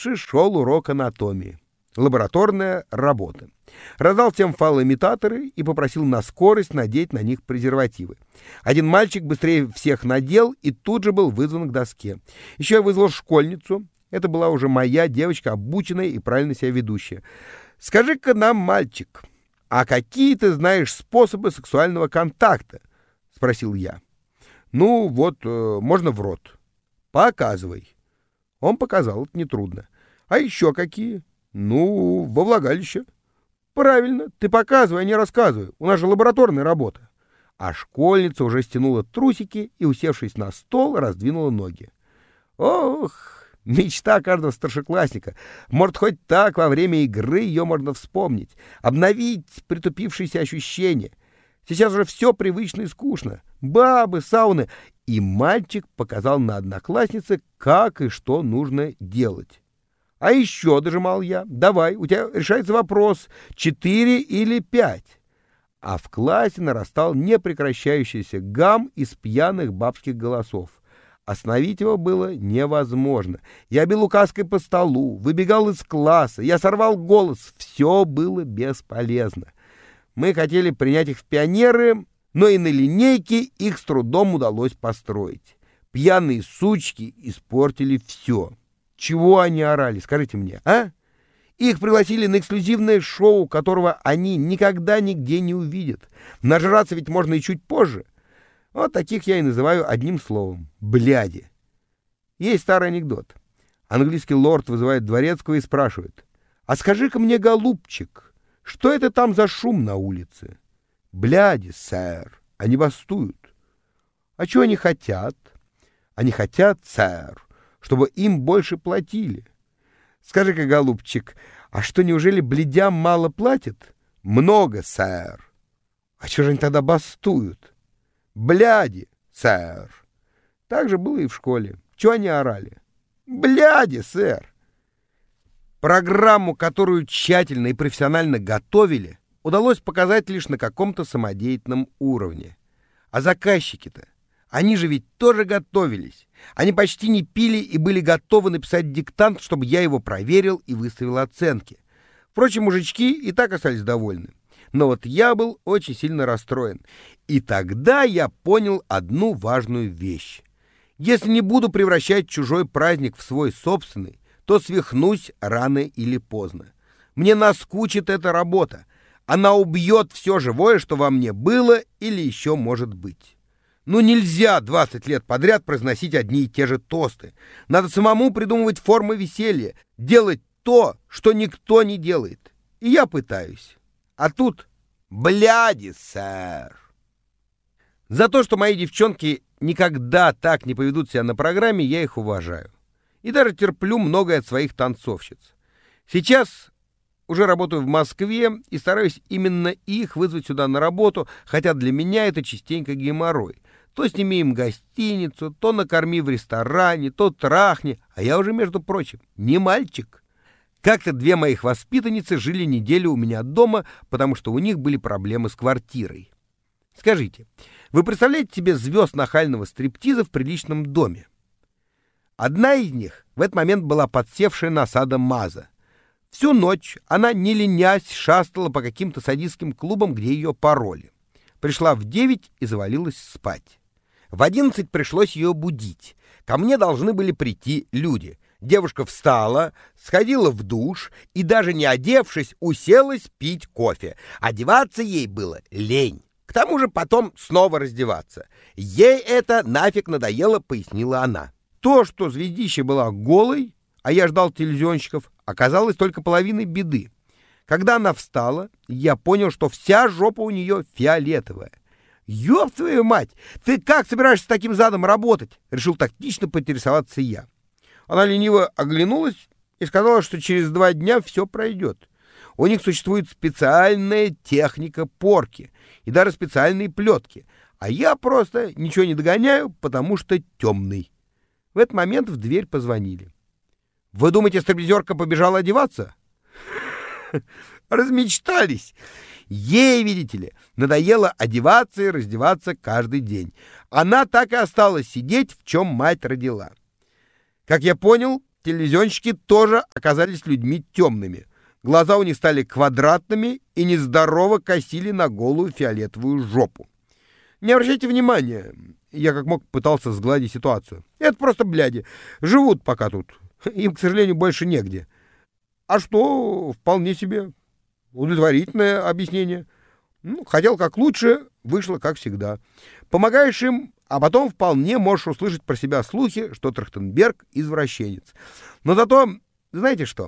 Дальше шел урок анатомии. Лабораторная работа. Раздал всем фалоимитаторы и попросил на скорость надеть на них презервативы. Один мальчик быстрее всех надел и тут же был вызван к доске. Еще я вызвал школьницу. Это была уже моя девочка, обученная и правильно себя ведущая. «Скажи-ка нам, мальчик, а какие ты знаешь способы сексуального контакта?» — спросил я. «Ну, вот, можно в рот». «Показывай». Он показал, это нетрудно. «А еще какие?» «Ну, во влагалище». «Правильно, ты показывай, а не рассказывай. У нас же лабораторная работа». А школьница уже стянула трусики и, усевшись на стол, раздвинула ноги. Ох, мечта каждого старшеклассника. Может, хоть так во время игры ее можно вспомнить, обновить притупившиеся ощущения. Сейчас уже все привычно и скучно. Бабы, сауны. И мальчик показал на однокласснице, как и что нужно делать. «А еще, — дожимал я, — давай, у тебя решается вопрос, 4 или 5. А в классе нарастал непрекращающийся гам из пьяных бабских голосов. Остановить его было невозможно. Я бил указкой по столу, выбегал из класса, я сорвал голос. Все было бесполезно. Мы хотели принять их в пионеры, но и на линейке их с трудом удалось построить. Пьяные сучки испортили все. Чего они орали, скажите мне, а? Их пригласили на эксклюзивное шоу, которого они никогда нигде не увидят. Нажраться ведь можно и чуть позже. Вот таких я и называю одним словом — бляди. Есть старый анекдот. Английский лорд вызывает дворецкого и спрашивает: «А скажи-ка мне, голубчик, что это там за шум на улице?» «Бляди, сэр, они бастуют». «А чего они хотят?» «Они хотят, сэр, чтобы им больше платили». «Скажи-ка, голубчик, а что, неужели блядям мало платят?» «Много, сэр». «А чего же они тогда бастуют?» «Бляди, сэр». Так же было и в школе. Чего они орали? «Бляди, сэр». Программу, которую тщательно и профессионально готовили, удалось показать лишь на каком-то самодеятельном уровне. А заказчики-то, они же ведь тоже готовились. Они почти не пили и были готовы написать диктант, чтобы я его проверил и выставил оценки. Впрочем, мужички и так остались довольны. Но вот я был очень сильно расстроен. И тогда я понял одну важную вещь. Если не буду превращать чужой праздник в свой собственный, то свихнусь рано или поздно. Мне наскучит эта работа. Она убьет все живое, что во мне было или еще может быть. Ну нельзя 20 лет подряд произносить одни и те же тосты. Надо самому придумывать формы веселья, делать то, что никто не делает. И я пытаюсь. А тут бляди, сэр. За то, что мои девчонки никогда так не поведут себя на программе, я их уважаю. И даже терплю многое от своих танцовщиц. Сейчас уже работаю в Москве и стараюсь именно их вызвать сюда на работу, хотя для меня это частенько геморрой. То сними им гостиницу, то накорми в ресторане, то трахни, а я уже, между прочим, не мальчик. Как-то 2 моих воспитанницы жили неделю у меня дома, потому что у них были проблемы с квартирой. Скажите, вы представляете себе звезд нахального стриптиза в приличном доме? Одна из них в этот момент была подсевшая на садо-мазо. Всю ночь она, не ленясь, шастала по каким-то садистским клубам, где ее пароли. Пришла в 9 и завалилась спать. В 11 пришлось ее будить. Ко мне должны были прийти люди. Девушка встала, сходила в душ и, даже не одевшись, уселась пить кофе. Одеваться ей было лень. К тому же потом снова раздеваться. Ей это нафиг надоело, пояснила она. То, что звездища была голой, а я ждал телевизионщиков, оказалось только половиной беды. Когда она встала, я понял, что вся жопа у нее фиолетовая. «Ёб твою мать! Ты как собираешься с таким задом работать?» — решил тактично поинтересоваться я. Она лениво оглянулась и сказала, что через 2 дня все пройдет. У них существует специальная техника порки и даже специальные плетки, а я просто ничего не догоняю, потому что темный. В этот момент в дверь позвонили. «Вы думаете, стриптизерка побежала одеваться?» Размечтались. Ей, видите ли, надоело одеваться и раздеваться каждый день. Она так и осталась сидеть, в чем мать родила. Как я понял, телевизионщики тоже оказались людьми темными. Глаза у них стали квадратными и нездорово косили на голую фиолетовую жопу. Не обращайте внимания, я как мог пытался сгладить ситуацию. Это просто бляди. Живут пока тут. Им, к сожалению, больше негде. А что, вполне себе удовлетворительное объяснение. Хотел как лучше, вышло как всегда. Помогаешь им, а потом вполне можешь услышать про себя слухи, что Трахтенберг извращенец. Но зато, знаете что,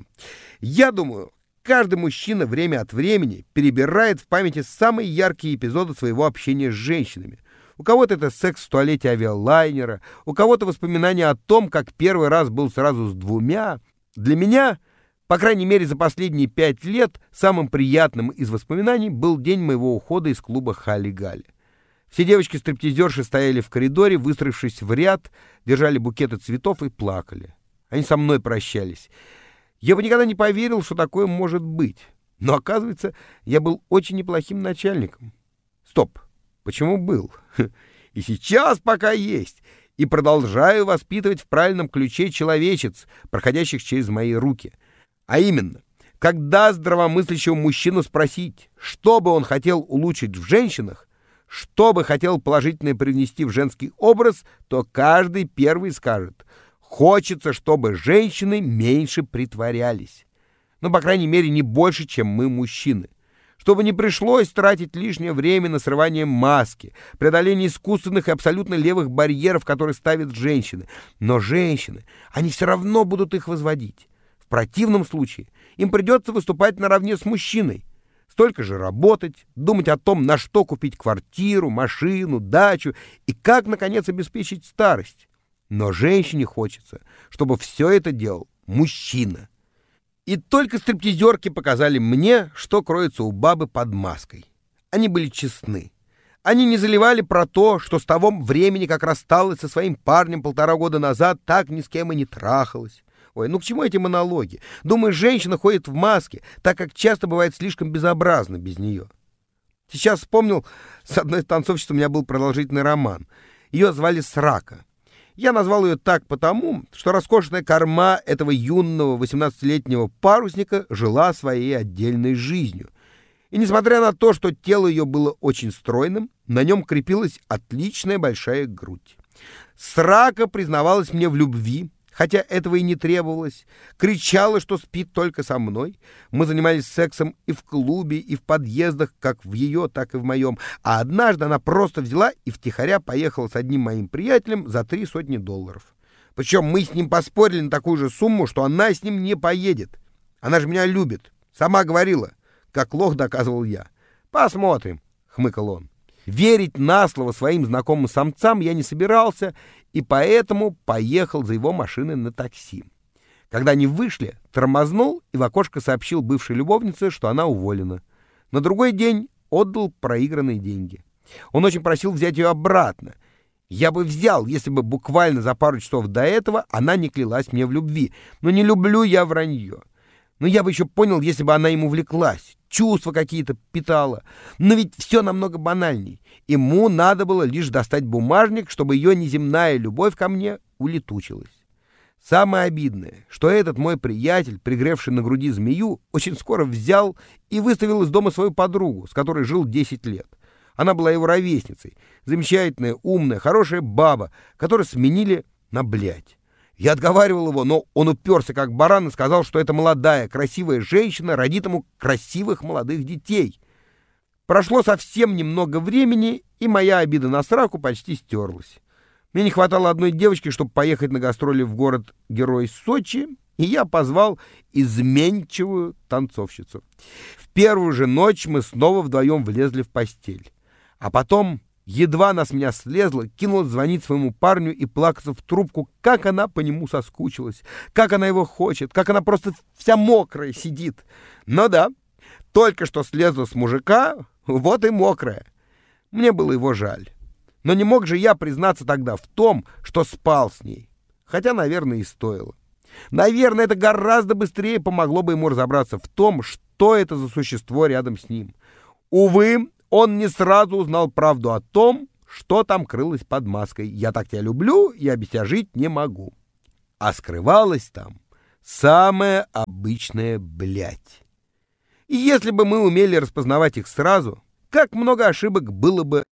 я думаю, каждый мужчина время от времени перебирает в памяти самые яркие эпизоды своего общения с женщинами. У кого-то это секс в туалете авиалайнера, у кого-то воспоминания о том, как первый раз был сразу с двумя. Для меня, по крайней мере за последние 5 лет, самым приятным из воспоминаний был день моего ухода из клуба «Хали-Гали». Все девочки-стриптизерши стояли в коридоре, выстроившись в ряд, держали букеты цветов и плакали. Они со мной прощались. Я бы никогда не поверил, что такое может быть. Но, оказывается, я был очень неплохим начальником. Стоп. Почему был? И сейчас пока есть. И продолжаю воспитывать в правильном ключе человечец, проходящих через мои руки. А именно, когда здравомыслящего мужчину спросить, что бы он хотел улучшить в женщинах, что бы хотел положительно привнести в женский образ, то каждый первый скажет: хочется, чтобы женщины меньше притворялись. Ну, по крайней мере, не больше, чем мы, мужчины. Чтобы не пришлось тратить лишнее время на срывание маски, преодоление искусственных и абсолютно левых барьеров, которые ставят женщины. Но женщины, они все равно будут их возводить. В противном случае им придется выступать наравне с мужчиной. Столько же работать, думать о том, на что купить квартиру, машину, дачу и как, наконец, обеспечить старость. Но женщине хочется, чтобы все это делал мужчина. И только стриптизерки показали мне, что кроется у бабы под маской. Они были честны. Они не заливали про то, что с того времени, как рассталась со своим парнем 1,5 года назад, так ни с кем и не трахалась. Ой, ну к чему эти монологи? Думаю, женщина ходит в маске, так как часто бывает слишком безобразно без нее. Сейчас вспомнил, с одной танцовщицей у меня был продолжительный роман. Ее звали Срака. Я назвал ее так потому, что роскошная корма этого юного 18-летнего парусника жила своей отдельной жизнью. И несмотря на то, что тело ее было очень стройным, на нем крепилась отличная большая грудь. Срака признавалась мне в любви, хотя этого и не требовалось, кричала, что спит только со мной. Мы занимались сексом и в клубе, и в подъездах, как в ее, так и в моем. А однажды она просто взяла и втихаря поехала с одним моим приятелем за $300. Причем мы с ним поспорили на такую же сумму, что она с ним не поедет. Она же меня любит. Сама говорила, как лох, доказывал я. «Посмотрим», — хмыкал он. Верить на слово своим знакомым самцам я не собирался, и поэтому поехал за его машиной на такси. Когда они вышли, тормознул и в окошко сообщил бывшей любовнице, что она уволена. На другой день отдал проигранные деньги. Он очень просил взять ее обратно. Я бы взял, если бы буквально за пару часов до этого она не клялась мне в любви. Но не люблю я вранье. Но я бы еще понял, если бы она ему увлеклась, чувства какие-то питала. Но ведь все намного банальней. Ему надо было лишь достать бумажник, чтобы ее неземная любовь ко мне улетучилась. Самое обидное, что этот мой приятель, пригревший на груди змею, очень скоро взял и выставил из дома свою подругу, с которой жил 10 лет. Она была его ровесницей, замечательная, умная, хорошая баба, которую сменили на блядь. Я отговаривал его, но он уперся как баран и сказал, что эта молодая, красивая женщина родит ему красивых молодых детей. Прошло совсем немного времени, и моя обида на Сраку почти стерлась. Мне не хватало одной девочки, чтобы поехать на гастроли в город-герой Сочи, и я позвал изменчивую танцовщицу. В первую же ночь мы снова вдвоем влезли в постель. А потом, едва она с меня слезла, кинулась звонить своему парню и плакаться в трубку, как она по нему соскучилась, как она его хочет, как она просто вся мокрая сидит. Но да, только что слезла с мужика, вот и мокрая. Мне было его жаль. Но не мог же я признаться тогда в том, что спал с ней. Хотя, наверное, и стоило. Наверное, это гораздо быстрее помогло бы ему разобраться в том, что это за существо рядом с ним. Увы, он не сразу узнал правду о том, что там крылось под маской. «Я так тебя люблю, я без тебя жить не могу». А скрывалось там самая обычная блядь. И если бы мы умели распознавать их сразу, как много ошибок было бы